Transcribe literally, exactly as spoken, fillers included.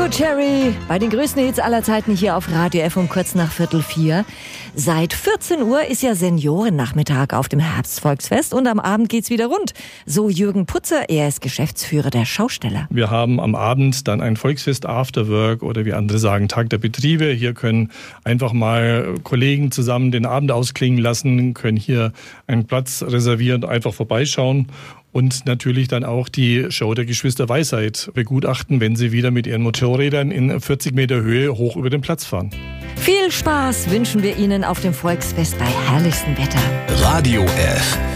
Cherry bei den größten Hits aller Zeiten hier auf Radio F um kurz nach Viertel vier. Seit vierzehn Uhr ist ja Seniorennachmittag auf dem Herbstvolksfest und am Abend geht's wieder rund. So Jürgen Putzer, er ist Geschäftsführer der Schausteller. Wir haben am Abend dann ein Volksfest Afterwork oder wie andere sagen Tag der Betriebe. Hier können einfach mal Kollegen zusammen den Abend ausklingen lassen, können hier einen Platz reservieren, einfach vorbeischauen. Und natürlich dann auch die Show der Geschwister Weisheit begutachten, wenn sie wieder mit ihren Motorrädern in vierzig Meter Höhe hoch über den Platz fahren. Viel Spaß wünschen wir Ihnen auf dem Volksfest bei herrlichstem Wetter. Radio F.